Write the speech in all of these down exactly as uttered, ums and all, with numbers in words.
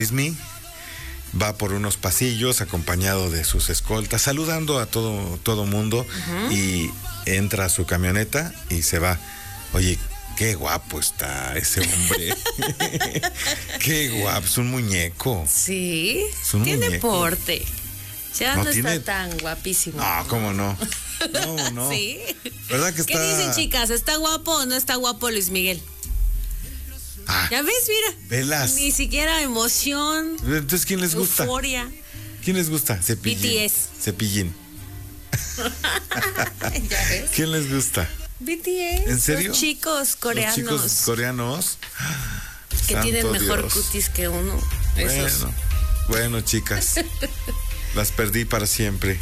Luismi va por unos pasillos acompañado de sus escoltas, saludando a todo todo mundo, uh-huh. y entra a su camioneta y se va. Oye, qué guapo está ese hombre. Qué guapo, es un muñeco. Sí, es un tiene muñeco. porte. Ya no, no tiene... está tan guapísimo. No, ¿cómo no? No, no. Sí. ¿Verdad que está? ¿Qué dicen, chicas? ¿Está guapo o no está guapo Luis Miguel? Ah, ¿ya ves? Mira. Velas. Ni siquiera emoción. Entonces, ¿quién les gusta? Euforia. ¿Quién les gusta? Cepillín. B T S. Cepillín. ¿Ya ves? ¿Quién les gusta? B T S. ¿En serio? Los chicos coreanos. Los chicos coreanos. Que Santo tienen mejor Dios. cutis que uno. Bueno, Esos. bueno, chicas. Las perdí para siempre.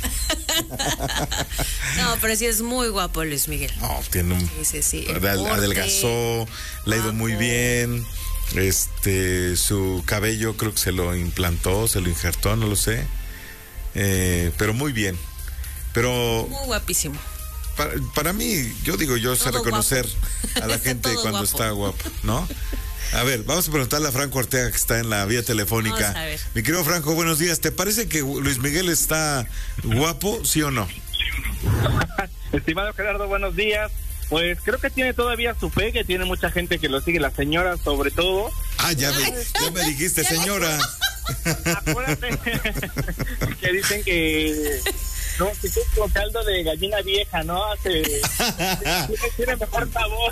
No, pero sí es muy guapo Luis Miguel. No, tiene un... Sí, sí, sí. Adel, adelgazó, le ha ido muy bien. Este, su cabello creo que se lo implantó, se lo injertó, no lo sé. Eh, pero muy bien. Pero... Muy guapísimo. Para, para mí, yo digo, yo sé reconocer guapo. A la gente cuando guapo. Está guapo, ¿no? A ver, vamos a preguntarle a Franco Ortega, que está en la vía telefónica. Mi querido Franco, buenos días. ¿Te parece que Luis Miguel está guapo, sí o no? Estimado Gerardo, buenos días. Pues creo que tiene todavía su fe, que tiene mucha gente que lo sigue, la señora sobre todo. Ah, ya me, ya me dijiste, señora. Acuérdate que dicen que... No, si tú con caldo de gallina vieja, ¿no? Hace, tiene, tiene mejor sabor.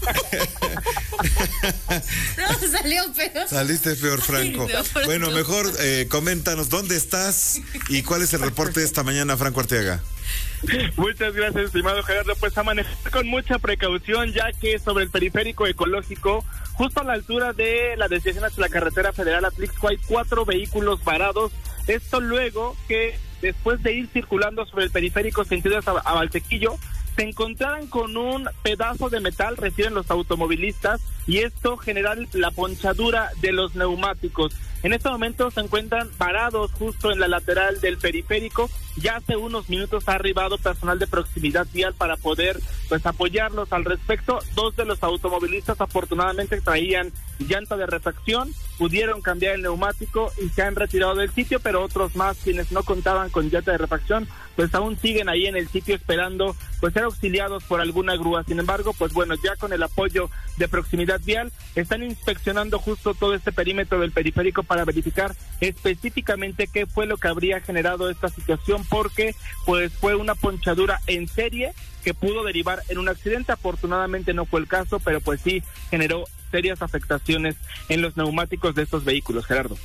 No, salió peor. Saliste peor, Franco. Ay, no, bueno, mejor eh, coméntanos dónde estás y cuál es el reporte de esta mañana, Franco Ortega. Muchas gracias, estimado Gerardo. Pues a manejar con mucha precaución, ya que sobre el periférico ecológico, justo a la altura de la desviación hacia la carretera federal Atlixco, hay cuatro vehículos varados. Esto luego que, después de ir circulando sobre el periférico sentido a Valsequillo, se encontraron con un pedazo de metal, refieren los automovilistas, y esto genera la ponchadura de los neumáticos. En este momento se encuentran parados justo en la lateral del periférico. Ya hace unos minutos ha arribado personal de proximidad vial para poder pues apoyarlos al respecto. Dos de los automovilistas afortunadamente traían llanta de refacción, pudieron cambiar el neumático y se han retirado del sitio, pero otros más, quienes no contaban con llanta de refacción, pues aún siguen ahí en el sitio esperando pues ser auxiliados por alguna grúa. Sin embargo, pues bueno, ya con el apoyo de proximidad vial, están inspeccionando justo todo este perímetro del periférico para verificar específicamente qué fue lo que habría generado esta situación, porque pues fue una ponchadura en serie que pudo derivar en un accidente. Afortunadamente no fue el caso, pero pues sí generó serias afectaciones en los neumáticos de estos vehículos, Gerardo.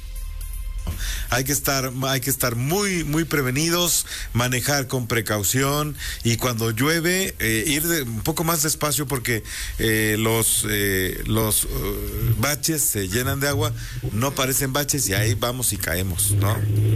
Hay que estar, hay que estar muy, muy prevenidos, manejar con precaución y cuando llueve eh, ir de, un poco más despacio porque eh, los eh, los uh, baches se llenan de agua, no parecen baches y ahí vamos y caemos, ¿no?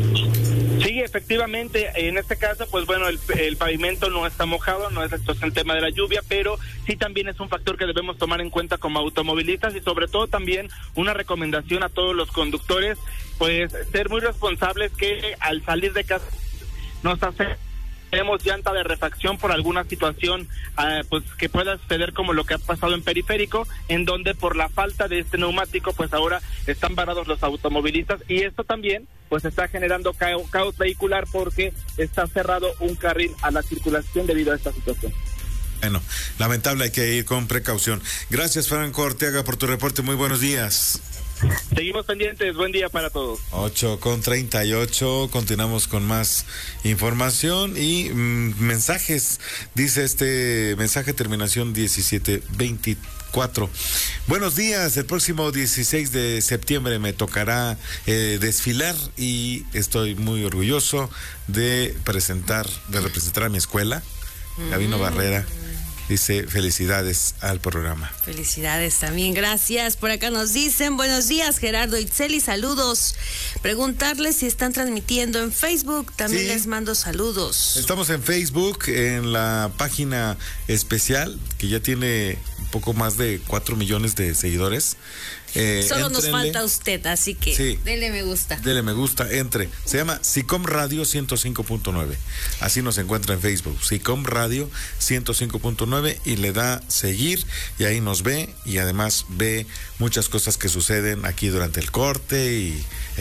Sí, efectivamente, en este caso, pues bueno, el, el pavimento no está mojado, no es esto es el tema de la lluvia, pero sí también es un factor que debemos tomar en cuenta como automovilistas y sobre todo también una recomendación a todos los conductores, pues ser muy responsables, que al salir de casa nos hace tenemos llanta de refacción por alguna situación uh, pues que pueda suceder, como lo que ha pasado en periférico, en donde por la falta de este neumático pues ahora están varados los automovilistas, y esto también pues está generando caos, caos vehicular porque está cerrado un carril a la circulación debido a esta situación. Bueno, lamentable, hay que ir con precaución. Gracias, Franco Ortega, por tu reporte. Muy buenos días. Seguimos pendientes, buen día para todos. ocho con treinta y ocho, continuamos con más información y mmm, mensajes. Dice este mensaje, terminación diecisiete veinticuatro. Buenos días, el próximo dieciséis de septiembre me tocará eh, desfilar y estoy muy orgulloso de presentar, de representar a mi escuela, Gabino mm. Barrera. Dice, felicidades al programa. Felicidades también, gracias. Por acá nos dicen, buenos días, Gerardo Itzeli, saludos. Preguntarles si están transmitiendo en Facebook, también sí. Les mando saludos. Estamos en Facebook, en la página especial, que ya tiene un poco más de cuatro millones de seguidores. Eh, Solo entrenle. nos falta usted, así que sí. Dele me gusta. Dele me gusta, entre. Se llama SICOM Radio ciento cinco punto nueve. Así nos encuentra en Facebook. SICOM Radio ciento cinco punto nueve y le da seguir y ahí nos ve y además ve muchas cosas que suceden aquí durante el corte y